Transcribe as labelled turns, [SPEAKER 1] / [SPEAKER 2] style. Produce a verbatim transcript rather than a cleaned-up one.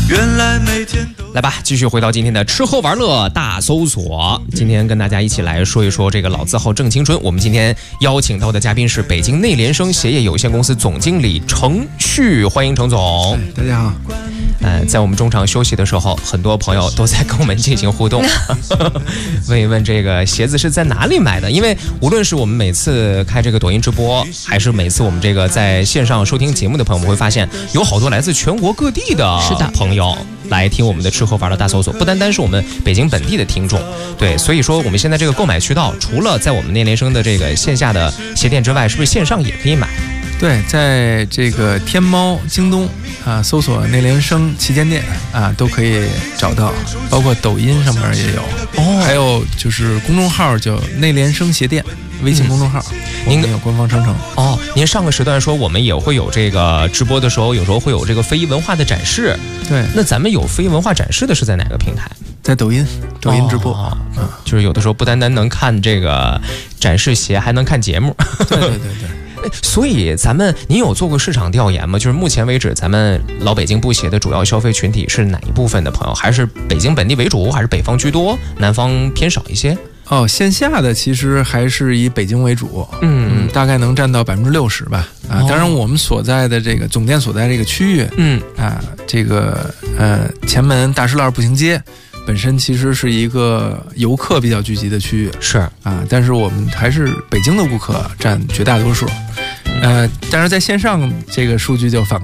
[SPEAKER 1] 原来每天都
[SPEAKER 2] 来吧，继续回到今天的吃喝玩乐大搜索。今天跟大家一起来说一说这个老字号正青春。我们今天邀请到的嘉宾是北京内联升鞋业有限公司总经理程旭，欢迎程总。
[SPEAKER 3] 大家好。
[SPEAKER 2] 呃，在我们中场休息的时候，很多朋友都在跟我们进行互动，问一问这个鞋子是在哪里买的？因为无论是我们每次开这个抖音直播，还是每次我们这个在线上收听节目的朋友们，会发现有好多来自全国各地的朋友来听我们的吃喝玩乐大搜索，不单单是我们北京本地的听众，对，所以说我们现在这个购买渠道，除了在我们内联升的这个线下的鞋店之外，是不是线上也可以买？
[SPEAKER 3] 对，在这个天猫、京东啊，搜索内联升旗舰店啊，都可以找到，包括抖音上面也有，哦，还有就是公众号叫内联升鞋店，微信公众号，嗯、您有官方商城。
[SPEAKER 2] 哦，您上个时段说我们也会有这个直播的时候，有时候会有这个非遗文化的展示。
[SPEAKER 3] 对，
[SPEAKER 2] 那咱们有非遗文化展示的是在哪个平台？
[SPEAKER 3] 在抖音，抖音直播啊、
[SPEAKER 2] 哦嗯，就是有的时候不单单能看这个展示鞋，还能看节目。
[SPEAKER 3] 对对对对。
[SPEAKER 2] 所以咱们您有做过市场调研吗？就是目前为止咱们老北京布鞋的主要消费群体是哪一部分的朋友？还是北京本地为主，还是北方居多，南方偏少一些？
[SPEAKER 3] 哦，线下的其实还是以北京为主，
[SPEAKER 2] 嗯
[SPEAKER 3] 嗯，大概能占到百分之六十吧。啊，当然我们所在的这个总店所在这个区域，
[SPEAKER 2] 嗯
[SPEAKER 3] 啊，这个呃前门大石栏步行街本身其实是一个游客比较聚集的区域，
[SPEAKER 2] 是
[SPEAKER 3] 啊，但是我们还是北京的顾客占绝大多数。呃，但是在线上这个数据就反